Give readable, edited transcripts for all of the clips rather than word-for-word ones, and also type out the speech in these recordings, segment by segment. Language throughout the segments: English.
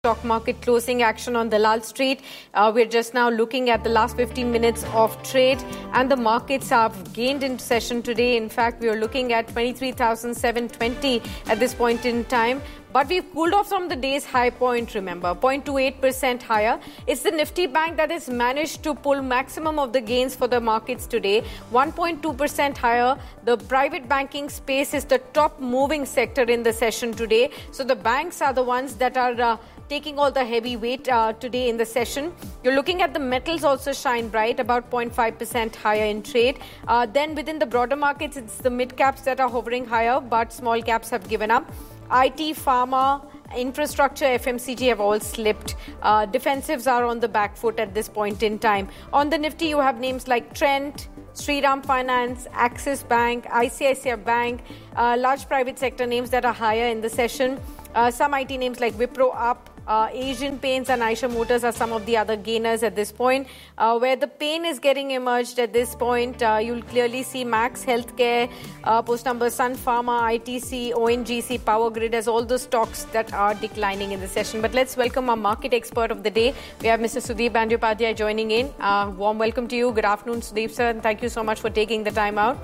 Stock market closing action on Dalal Street. We're just now looking at the last 15 minutes of trade, and the markets have gained in session today. In fact, we are looking at 23,720 at this point in time. But we've cooled off from the day's high point, remember, 0.28% higher. It's the Nifty Bank that has managed to pull maximum of the gains for the markets today, 1.2% higher. The private banking space is the top moving sector in the session today. So the banks are the ones that are taking all the heavy weight today in the session. You're looking at the metals also shine bright, about 0.5% higher in trade. Then within the broader markets, it's the mid caps that are hovering higher, but small caps have given up. IT, pharma, infrastructure, FMCG have all slipped. Defensives are on the back foot at this point in time. On the Nifty, you have names like Trent, Shriram Finance, Axis Bank, ICICI Bank, large private sector names that are higher in the session. Some IT names like Wipro up. Asian Paints and Eicher Motors are some of the other gainers at this point. Where the pain is getting emerged at this point, you'll clearly see Max Healthcare, post number Sun Pharma, ITC, ONGC, Power Grid as all the stocks that are declining in the session. But let's welcome our market expert of the day. We have Mr. Sudeep Bandyopadhyay joining in. Warm welcome to you. Good afternoon, Sudeep sir, and thank you so much for taking the time out.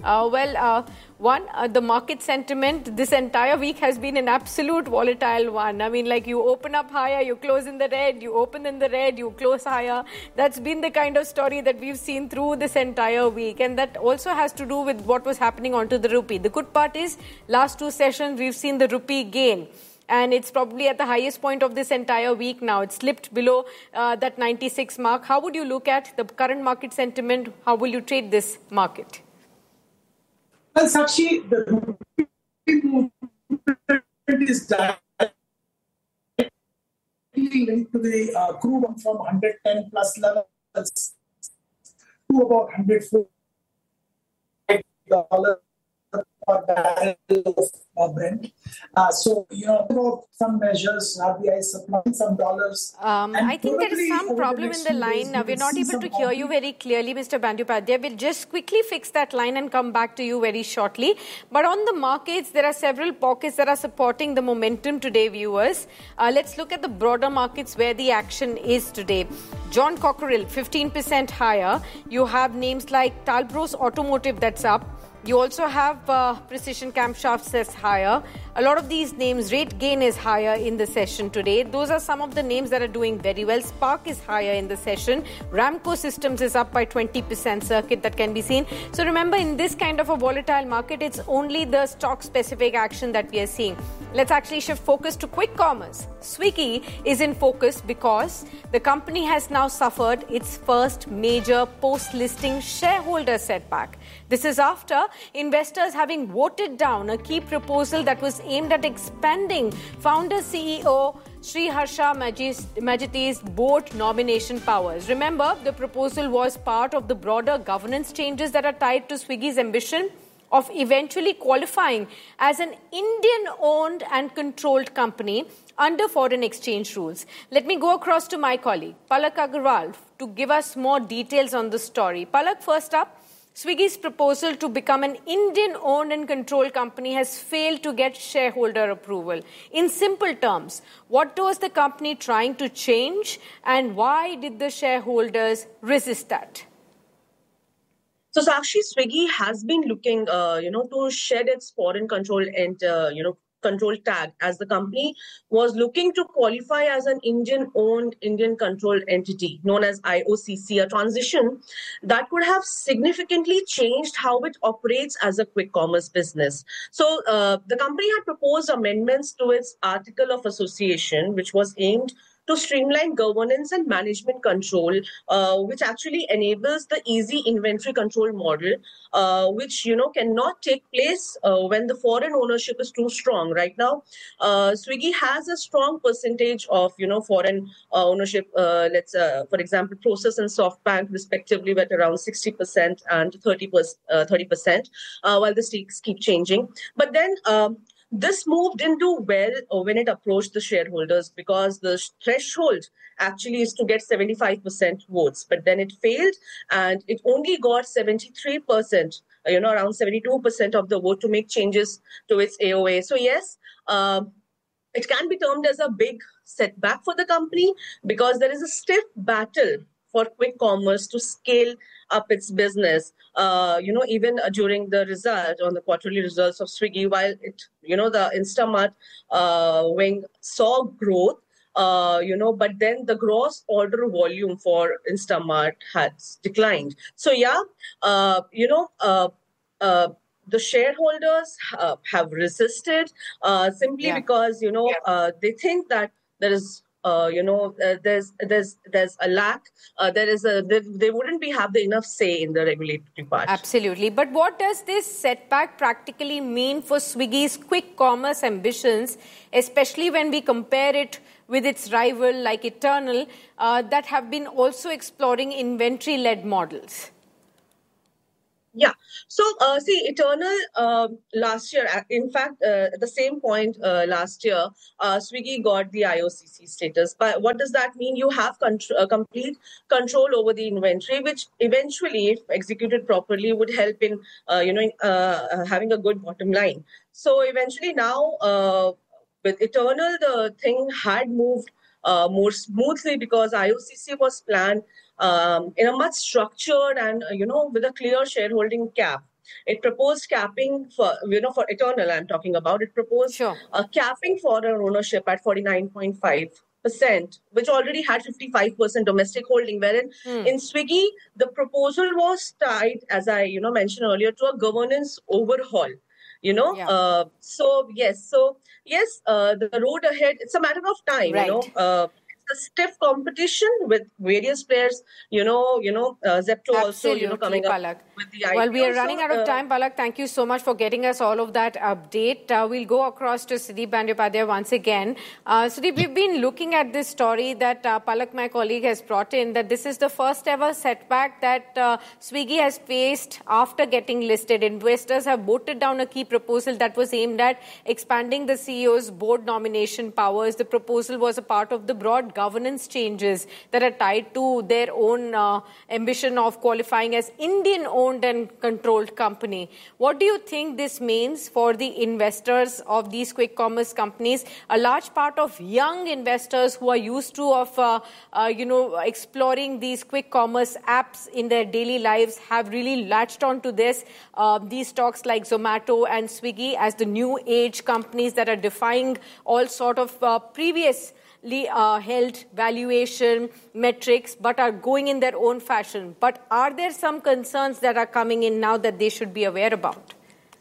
The market sentiment this entire week has been an absolute volatile one. I mean, like, you open up higher, you close in the red, you open in the red, you close higher. That's been the kind of story that we've seen through this entire week. And that also has to do with what was happening onto the rupee. The good part is, last two sessions, we've seen the rupee gain. And it's probably at the highest point of this entire week now. It slipped below that 96 mark. How would you look at the current market sentiment? How will you trade this market? Well, Sakshi, the movement is directly linked to the crude from 110 plus levels to about $104 per barrel of Brent. Some measures, RBI supplying some dollars. I think there is some problem in the line. We're not able to hear you very clearly, Mr. Bandyopadhyay. We'll just quickly fix that line and come back to you very shortly. But on the markets, there are several pockets that are supporting the momentum today, viewers. Let's look at the broader markets where the action is today. John Cockerill, 15% higher. You have names like Talbros Automotive that's up. You also have Precision Camshafts that's higher. A lot of these names, rate gain is higher in the session today. Those are some of the names that are doing very well. Spark is higher in the session. Ramco Systems is up by 20%, circuit that can be seen. So remember, in this kind of a volatile market, it's only the stock-specific action that we are seeing. Let's actually shift focus to quick commerce. Swiggy is in focus because the company has now suffered its first major post-listing shareholder setback. This is after investors having voted down a key proposal that was aimed at expanding founder CEO Sri Harsha Majeti's board nomination powers. Remember, the proposal was part of the broader governance changes that are tied to Swiggy's ambition of eventually qualifying as an Indian-owned and controlled company under foreign exchange rules. Let me go across to my colleague, Palak Agarwal, to give us more details on the story. Palak, first up, Swiggy's proposal to become an Indian-owned and controlled company has failed to get shareholder approval. In simple terms, what was the company trying to change, and why did the shareholders resist that? So Sakshi, Swiggy has been looking, to shed its foreign control and, control tag, as the company was looking to qualify as an Indian-owned, Indian-controlled entity known as IOCC, a transition that could have significantly changed how it operates as a quick commerce business. So the company had proposed amendments to its article of association, which was aimed to streamline governance and management control, which actually enables the easy inventory control model, which cannot take place when the foreign ownership is too strong. Right now, Swiggy has a strong percentage of foreign ownership. For example, Prosus and SoftBank respectively were at around 60% and 30%, while the stakes keep changing. But then this moved into well when it approached the shareholders, because the threshold actually is to get 75% votes. But then it failed, and it only got 73%, around 72% of the vote to make changes to its AOA. So yes, it can be termed as a big setback for the company because there is a stiff battle for quick commerce to scale up its business. Even during the result on the quarterly results of Swiggy, while the Instamart wing saw growth, but then the gross order volume for Instamart has declined. So the shareholders have resisted simply because they think that there is there's a lack. They wouldn't have the enough say in the regulatory part. Absolutely. But what does this setback practically mean for Swiggy's quick commerce ambitions, especially when we compare it with its rival like Eternal that have been also exploring inventory-led models? Yeah. So, Eternal last year, in fact, at the same point last year, Swiggy got the IOCC status. But what does that mean? You have complete control over the inventory, which eventually, if executed properly, would help in, having a good bottom line. So, eventually now, with Eternal, the thing had moved more smoothly because IOCC was planned in a much structured and, with a clear shareholding cap. It proposed capping for Eternal, I'm talking about. It proposed capping for an ownership at 49.5%, which already had 55% domestic holding, wherein in Swiggy, the proposal was tied, as I, mentioned earlier, to a governance overhaul. The road ahead, it's a matter of time, right. It's a stiff competition with various players, Zepto also, coming up with the IPO. Well, we are running out of time, Palak. Thank you so much for getting us all of that update. We'll go across to Sudeep Bandyopadhyay once again. Sudeep, we've been looking at this story that Palak, my colleague, has brought in, that this is the first ever setback that Swiggy has faced after getting listed. Investors have voted down a key proposal that was aimed at expanding the CEO's board nomination powers. The proposal was a part of the broad governance changes that are tied to their own ambition of qualifying as Indian-owned and controlled company. What do you think this means for the investors of these quick commerce companies? A large part of young investors who are used to exploring these quick commerce apps in their daily lives have really latched onto this. These stocks like Zomato and Swiggy as the new age companies that are defying all sort of previously held valuation metrics, but are going in their own fashion. But are there some concerns that are coming in now that they should be aware about?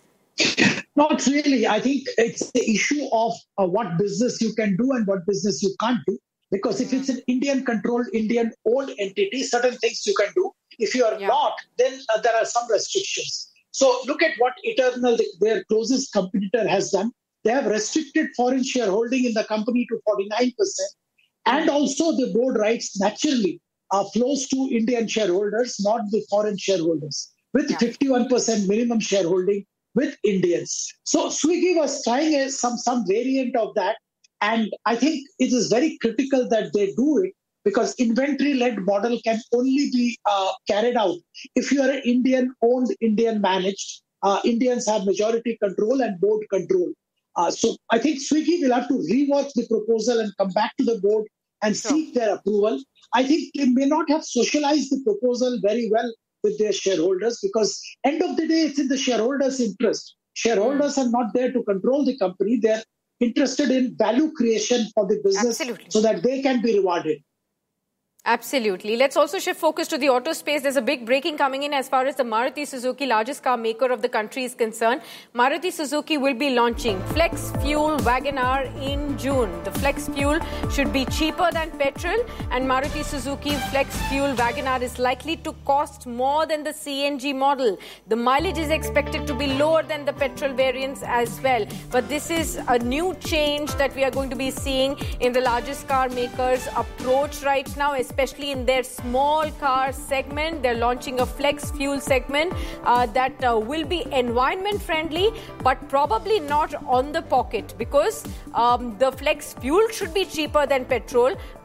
Not really. I think it's the issue of what business you can do and what business you can't do. Because if it's an Indian-controlled, Indian-owned entity, certain things you can do. If you are not, then there are some restrictions. So look at what Eternal, their closest competitor, has done. They have restricted foreign shareholding in the company to 49%. And also the board rights naturally flows to Indian shareholders, not the foreign shareholders, with 51% minimum shareholding with Indians. So Swiggy was trying some variant of that. And I think it is very critical that they do it because inventory-led model can only be carried out if you are an Indian-owned, Indian-managed. Indians have majority control and board control. So I think Swiggy will have to rework the proposal and come back to the board and seek their approval. I think they may not have socialized the proposal very well with their shareholders because end of the day, it's in the shareholders' interest. Shareholders are not there to control the company. They're interested in value creation for the business so that they can be rewarded. Absolutely. Let's also shift focus to the auto space. There's a big breaking coming in as far as the Maruti Suzuki, largest car maker of the country, is concerned. Maruti Suzuki will be launching Flex Fuel WagonR in June. The Flex Fuel should be cheaper than petrol, and Maruti Suzuki Flex Fuel WagonR is likely to cost more than the CNG model. The mileage is expected to be lower than the petrol variants as well. But this is a new change that we are going to be seeing in the largest car maker's approach right now, especially in their small car segment. They're launching a flex fuel segment that will be environment friendly, but probably not on the pocket because the flex fuel should be cheaper than petrol.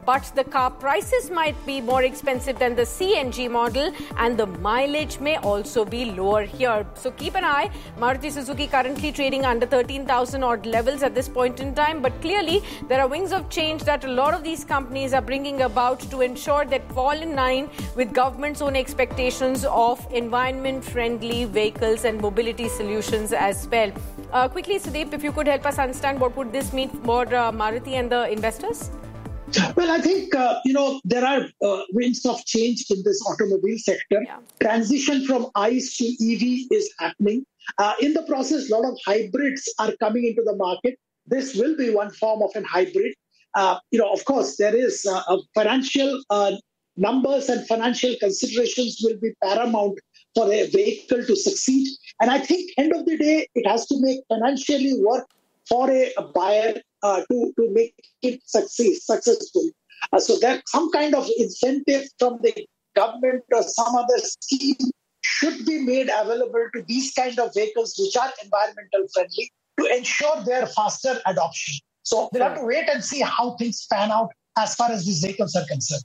but the car prices might be more expensive than the CNG model, and the mileage may also be lower here. So keep an eye. Maruti Suzuki currently trading under 13,000 odd levels at this point in time, but clearly there are wings of change that a lot of these companies are bringing about to ensure that fall in line with government's own expectations of environment-friendly vehicles and mobility solutions as well. Quickly, Sudeep, if you could help us understand what would this mean for Maruti and the investors? Well, I think, there are winds of change in this automobile sector. Yeah. Transition from ICE to EV is happening. In the process, a lot of hybrids are coming into the market. This will be one form of a hybrid. Of course, there is financial numbers and financial considerations will be paramount for a vehicle to succeed. And I think end of the day, it has to make financially work for a buyer to make it successful. So there's some kind of incentive from the government or some other scheme should be made available to these kind of vehicles which are environmental friendly to ensure their faster adoption. So we'll have to wait and see how things pan out as far as these vehicles are concerned.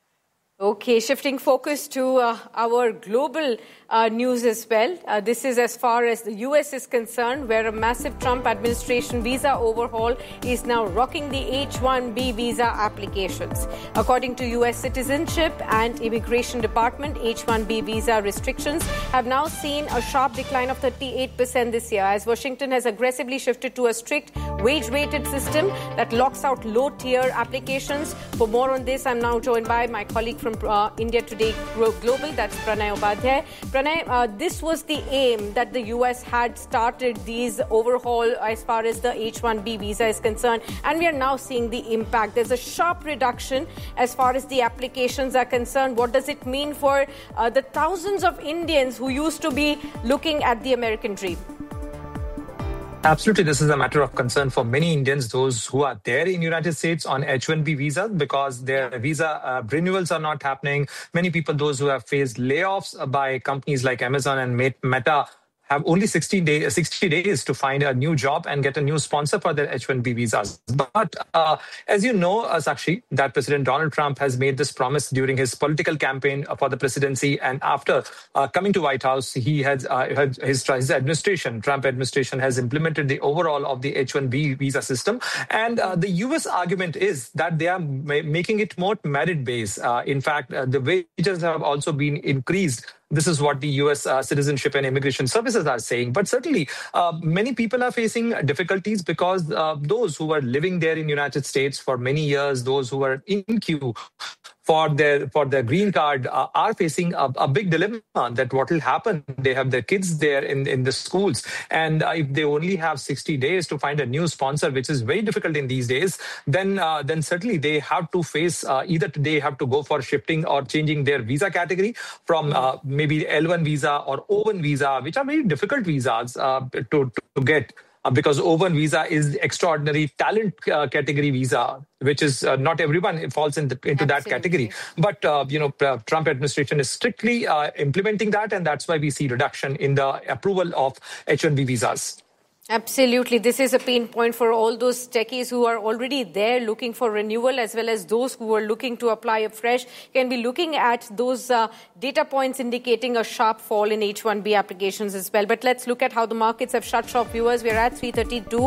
Okay, shifting focus to our global news as well. This is as far as the US is concerned, where a massive Trump administration visa overhaul is now rocking the H-1B visa applications. According to US Citizenship and Immigration Department, H-1B visa restrictions have now seen a sharp decline of 38% this year, as Washington has aggressively shifted to a strict wage-weighted system that locks out low-tier applications. For more on this, I'm now joined by my colleague from India Today Global, that's Pranay Upadhyay. Pranay, this was the aim that the US had started these overhaul as far as the H-1B visa is concerned, and we are now seeing the impact. There's a sharp reduction as far as the applications are concerned. What does it mean for the thousands of Indians who used to be looking at the American dream? Absolutely. This is a matter of concern for many Indians, those who are there in United States on H-1B visas, because their visa renewals are not happening. Many people, those who have faced layoffs by companies like Amazon and Meta, have only 60 days to find a new job and get a new sponsor for their H-1B visas. But as you know, Sakshi, that President Donald Trump has made this promise during his political campaign for the presidency. And after coming to White House, he has his administration, Trump administration, has implemented the overall of the H-1B visa system. And the U.S. argument is that they are making it more merit-based. In fact, the wages have also been increased. This is what the U.S. Citizenship and Immigration Services are saying. But certainly, many people are facing difficulties because those who were living there in the United States for many years, those who were in queue for their green card are facing a big dilemma that what will happen. They have their kids there in the schools. And if they only have 60 days to find a new sponsor, which is very difficult in these days, then certainly they have to face either they have to go for shifting or changing their visa category from maybe L1 visa or O1 visa, which are very difficult visas to get. Because O1 visa is extraordinary talent category visa, which is not everyone falls into that category. But, Trump administration is strictly implementing that. And that's why we see reduction in the approval of H-1B visas. Absolutely. This is a pain point for all those techies who are already there looking for renewal, as well as those who are looking to apply afresh. Can be looking at those data points indicating a sharp fall in H-1B applications as well. But let's look at how the markets have shut shop, viewers. We're at 332,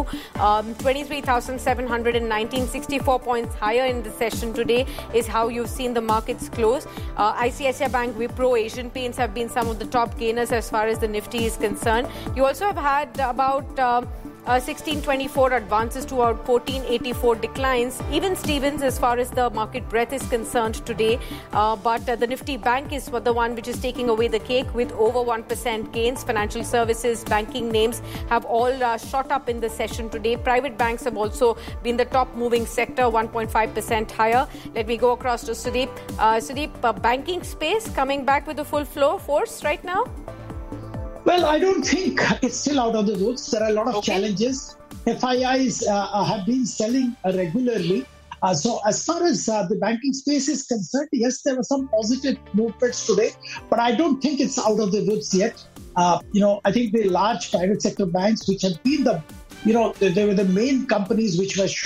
23,719, 64 points higher in the session today is how you've seen the markets close. ICICI Bank, Wipro, Asian Paints have been some of the top gainers as far as the Nifty is concerned. You also have had about 1624 advances to our 1484 declines. Even Stevens, as far as the market breadth is concerned today. But the Nifty Bank is the one which is taking away the cake with over 1% gains. Financial services, banking names have all shot up in the session today. Private banks have also been the top moving sector, 1.5% higher. Let me go across to Sudeep. Sudeep, banking space coming back with a full flow force right now? Well, I don't think it's still out of the woods. There are a lot of challenges. FIIs have been selling regularly. So as far as the banking space is concerned, yes, there were some positive movements today, but I don't think it's out of the woods yet. I think the large private sector banks, which have been they were the main companies which were showing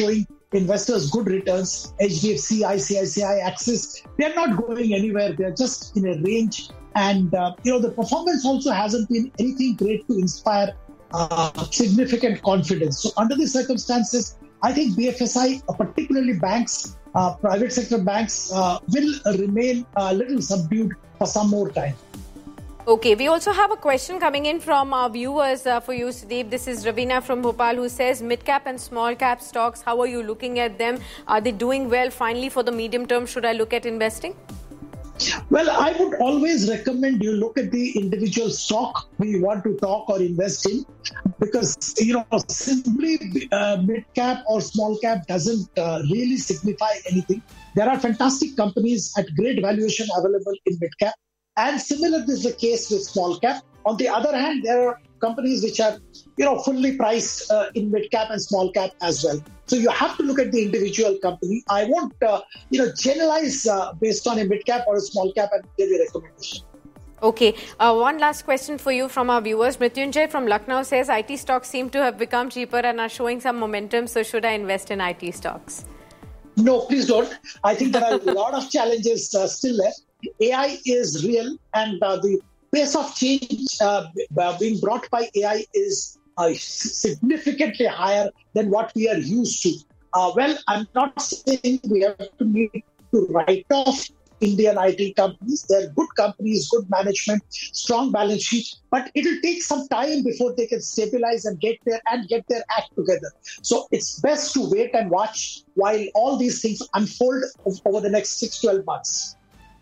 investors good returns. HDFC, ICICI, Axis, they're not going anywhere. They're just in a range. And, the performance also hasn't been anything great to inspire significant confidence. So under these circumstances, I think BFSI, particularly banks, private sector banks, will remain a little subdued for some more time. Okay, we also have a question coming in from our viewers for you, Sudeep. This is Ravina from Bhopal who says, mid-cap and small-cap stocks, how are you looking at them? Are they doing well? Finally, for the medium term, should I look at investing? Well, I would always recommend you look at the individual stock we want to talk or invest in, because, simply mid-cap or small-cap doesn't really signify anything. There are fantastic companies at great valuation available in mid-cap. And similar is the case with small cap. On the other hand, there are companies which are, fully priced in mid cap and small cap as well. So you have to look at the individual company. I won't, generalize based on a mid cap or a small cap and give you a recommendation. Okay. One last question for you from our viewers. Mrityunjay from Lucknow says IT stocks seem to have become cheaper and are showing some momentum. So should I invest in IT stocks? No, please don't. I think there are a lot of challenges still there. AI is real, and the pace of change being brought by AI is significantly higher than what we are used to. I'm not saying we have to need to write off Indian IT companies. They're good companies, good management, strong balance sheet, but it will take some time before they can stabilize and get their act together. So it's best to wait and watch while all these things unfold over the next 6-12 months.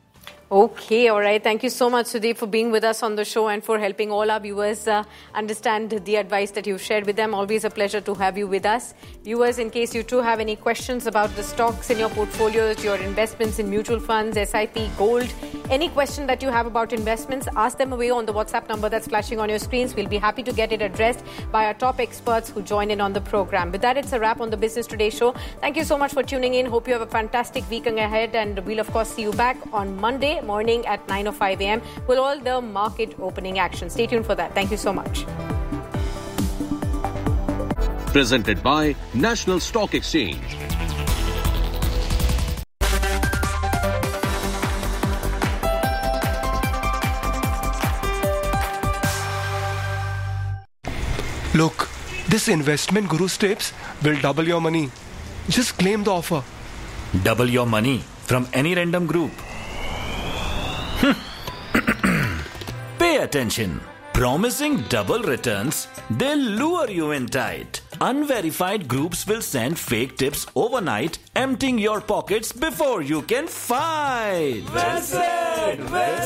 Okay, all right. Thank you so much, Sudeep, for being with us on the show and for helping all our viewers understand the advice that you've shared with them. Always a pleasure to have you with us. Viewers, in case you too have any questions about the stocks in your portfolios, your investments in mutual funds, SIP, gold, any question that you have about investments, ask them away on the WhatsApp number that's flashing on your screens. We'll be happy to get it addressed by our top experts who join in on the program. With that, it's a wrap on the Business Today show. Thank you so much for tuning in. Hope you have a fantastic week ahead, and we'll, of course, see you back on Monday morning at 9:05 a.m. with all the market opening action. Stay tuned for that. Thank you so much. Presented by National Stock Exchange. Look, this investment guru tips will double your money. Just claim the offer. Double your money from any random group. Pay attention. Promising double returns, they'll lure you in tight. Unverified groups will send fake tips overnight, emptying your pockets before you can fight. Visit!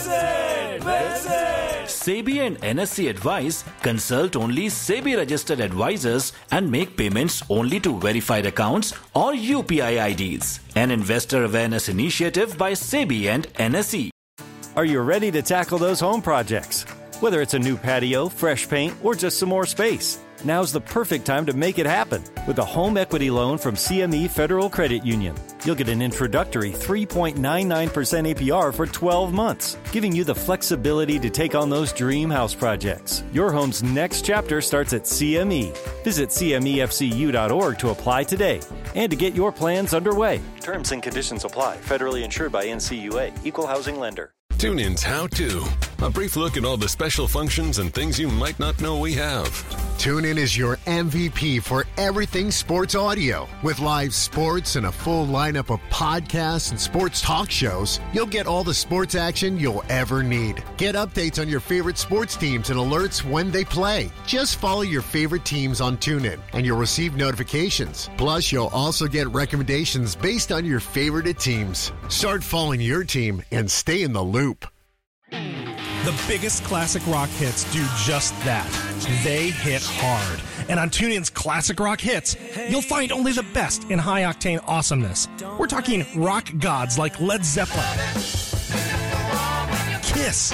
SEBI and NSE advise, consult only SEBI registered advisors and make payments only to verified accounts or UPI IDs. An investor awareness initiative by SEBI and NSE. Are you ready to tackle those home projects? Whether it's a new patio, fresh paint, or just some more space, now's the perfect time to make it happen with a home equity loan from CME Federal Credit Union. You'll get an introductory 3.99% APR for 12 months, giving you the flexibility to take on those dream house projects. Your home's next chapter starts at CME. Visit CMEFCU.org to apply today and to get your plans underway. Terms and conditions apply. Federally insured by NCUA. Equal housing lender. TuneIn's How To. A brief look at all the special functions and things you might not know we have. TuneIn is your MVP for everything sports audio. With live sports and a full lineup of podcasts and sports talk shows, you'll get all the sports action you'll ever need. Get updates on your favorite sports teams and alerts when they play. Just follow your favorite teams on TuneIn and you'll receive notifications. Plus, you'll also get recommendations based on your favorite teams. Start following your team and stay in the loop. The biggest classic rock hits do just that. They hit hard. And on TuneIn's Classic Rock Hits, you'll find only the best in high-octane awesomeness. We're talking rock gods like Led Zeppelin, Kiss,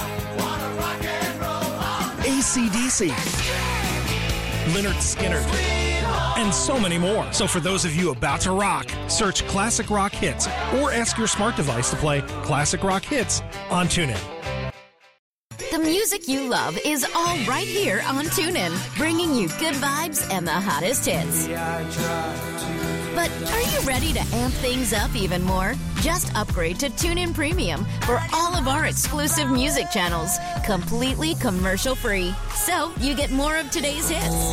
AC/DC, Lynyrd Skynyrd, and so many more. So for those of you about to rock, search Classic Rock Hits or ask your smart device to play Classic Rock Hits on TuneIn. The music you love is all right here on TuneIn, bringing you good vibes and the hottest hits. But are you ready to amp things up even more? Just upgrade to TuneIn Premium for all of our exclusive music channels, completely commercial-free. So you get more of today's hits,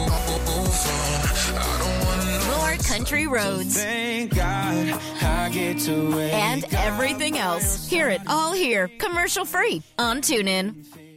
more country roads, Thank God I get to and everything else. Hear it all here, commercial-free on TuneIn.